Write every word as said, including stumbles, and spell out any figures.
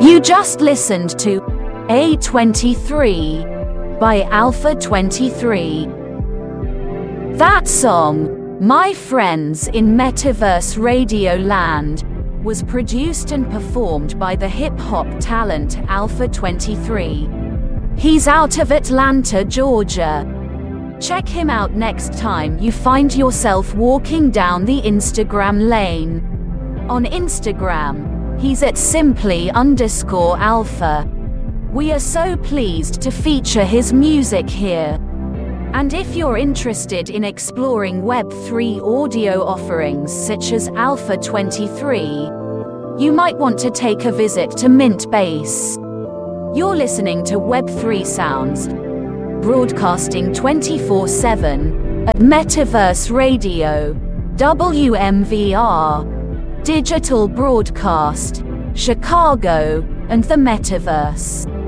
You just listened to A twenty-three by Alpha twenty-three. That song, My Friends in Metaverse Radio Land, was produced and performed by the hip-hop talent Alpha twenty-three. He's out of Atlanta, Georgia. Check him out next time you find yourself walking down the Instagram lane. On Instagram, he's at simply underscore alpha. We are so pleased to feature his music here. And if you're interested in exploring web three audio offerings such as Alpha twenty-three, you might want to take a visit to Mintbase. You're listening to web three Sounds, broadcasting twenty-four seven at Metaverse Radio, W M V R, Digital Broadcast, Chicago, and the Metaverse.